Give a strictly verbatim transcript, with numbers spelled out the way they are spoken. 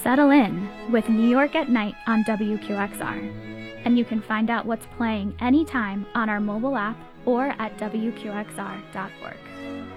Settle in with New York at Night on W Q X R, and you can find out what's playing anytime on our mobile app or at W Q X R dot org.